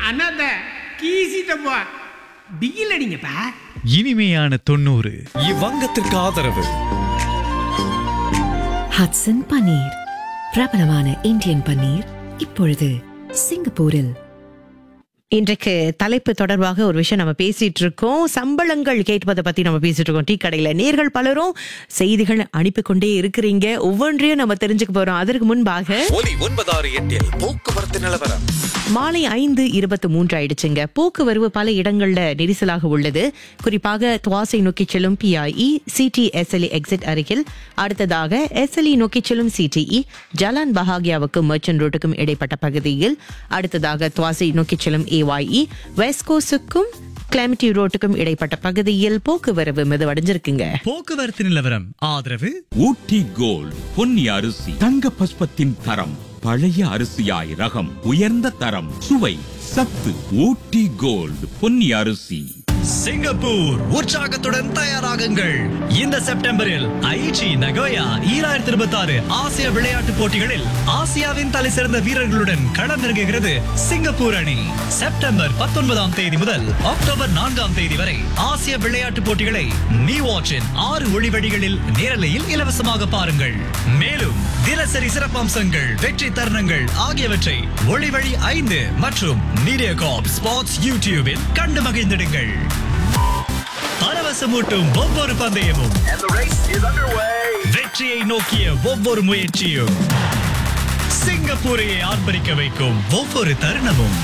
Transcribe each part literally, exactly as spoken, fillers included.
அண்ணாத்த கீசிட்டப்பா பிகில் அடிங்கப்பா. இனிமையான தொண்ணூறு. இவ்வங்கத்திற்கு ஆதரவு ஹட்சன் பன்னீர், பிரபலமான இந்தியன் பன்னீர், இப்பொழுது சிங்கப்பூரில். இன்றைக்கு தலைப்பு தொடர்பாக ஒரு விஷயம் நம்ம பேசிட்டு இருக்கோம். சம்பளங்கள் கேட்பதை பத்தி நம்ம பேசிட்டு இருக்கோம். டீ கடையில நேர்கள் பலரும் செய்திகள் அனுப்பி கொண்டே இருக்கிறீங்க. ஒவ்வொன்றையும் நம்ம தெரிஞ்சுக்க போறோம். அதற்கு முன்பாக ஒலி ஒன்பதாறு எட்டில் போக்குவரத்து நிலவரம். மாலை ஐந்து இருபத்தி மூன்று ஆயிடுச்சுங்க. போக்குவரவு பல இடங்கள்ல நெரிசலாக உள்ளது. குறிப்பாக துவாசை நோக்கி செல்லும் பிஐஇ சிடி எஸ்எல்இ எக்ஸிட் அருகில், அடுத்ததாக எஸ்எல்இ நோக்கி செல்லும் சிடிஇ ஜலான் பஹாகியாவுக்கும் மர்ச்சன்ட் ரோட்டுக்கும் இடைப்பட்ட பகுதியில், அடுத்ததாக துவாசை நோக்கி செல்லும் ஏஒய்இ வெஸ்ட் கோஸ்டுக்கும் கிளெமிட்டி ரோட்டுக்கும் இடைப்பட்ட பகுதியில் போக்குவரவு மெதுவடைஞ்சிருக்குங்க. போக்குவரத்து நிலவரம் ஆதரவு ஊட்டி கோல்ட் பொன்னி அரிசி, தங்க பஸ்பத்தின் தரம், பழைய அரிசியாய் ரகம், உயர்ந்த தரம், சுவை, சத்து. ஊட்டி கோல்ட் பொன்னி அரிசி. சிங்கப்பூர் உற்சாகத்துடன் தயாராகுங்கள். இந்த செப்டம்பரில் ஐச்சி நகோயா ஈராயிரத்தி இருபத்தி ஆறு ஆசிய விளையாட்டுப் போட்டிகளில் ஆசியாவின் தலை சிறந்த வீரர்களுடன் களமிறங்குகிறது சிங்கப்பூர் அணி. செப்டம்பர் பத்தொன்பதாம் தேதி முதல் அக்டோபர் நான்காம் தேதி வரை ஆசிய விளையாட்டுப் போட்டிகளை நீ வாட்சின் ஆறு ஒளிவழிகளில் நேரலையில் இலவசமாக பாருங்கள். மேலும் தினசரி சிறப்பம்சங்கள், வெற்றி தருணங்கள் ஆகியவற்றை ஒளிவழி ஐந்து மற்றும் மீடியாகார்ப் ஸ்போர்ட்ஸ் யூடியூபில் கண்டு மகிழ்ந்திடுங்கள். பரவசமூட்டும் ஒவ்வொரு பந்தயமும், வெற்றியை நோக்கிய ஒவ்வொரு முயற்சியும், சிங்கப்பூரையை ஆர்ப்பரிக்க வைக்கும் ஒவ்வொரு தருணமும்.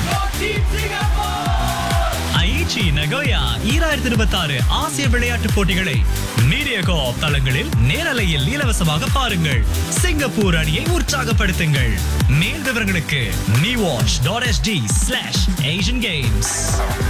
ஐச்சி நகோயா ஈராயிரத்தி இருபத்தி ஆறு ஆசிய விளையாட்டுப் போட்டிகளை மீடியாகார்ப் தளங்களில் நேரலையில் இலவசமாக பாருங்கள். சிங்கப்பூர் அணியை உற்சாகப்படுத்துங்கள். மேல் விவரங்களுக்கு நீ watch dot ST slash Asian games.